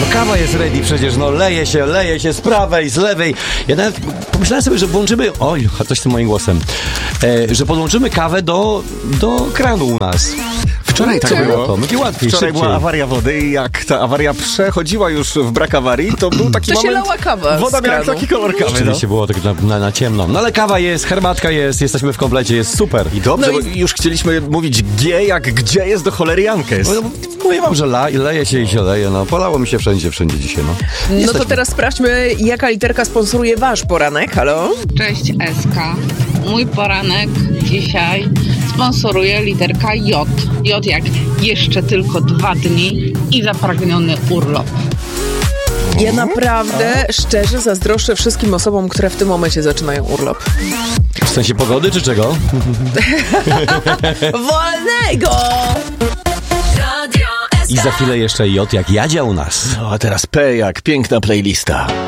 No kawa jest ready przecież, no leje się z prawej, z lewej. Ja nawet pomyślałem sobie, że włączymy... Oj, coś z tym moim głosem. Że podłączymy kawę do kranu u nas. Wczoraj tak było. To będzie łatwiej, Wczoraj szybciej. była awaria wody i jak ta awaria przechodziła już w brak awarii, to był taki To się moment... lała kawa Woda z miała kranu. taki kolor kawy, no. Rzeczywiście było tak na ciemno. No ale kawa jest, herbatka jest, jesteśmy w komplecie, jest super. I dobrze, No bo już chcieliśmy mówić G, jak gdzie jest do cholery Jankes. No, mówię wam, że leje się i się leje, no. Polało mi się wszędzie dzisiaj, no. No to teraz sprawdźmy, jaka literka sponsoruje wasz poranek. Halo? Cześć Eska. Mój poranek dzisiaj sponsoruje literka J. J jak jeszcze tylko 2 dni i zapragniony urlop. Ja naprawdę szczerze zazdroszczę wszystkim osobom, które w tym momencie zaczynają urlop. W sensie pogody, czy czego? Wolnego! I za chwilę jeszcze J jak Jadzia u nas. No a teraz P jak piękna playlista.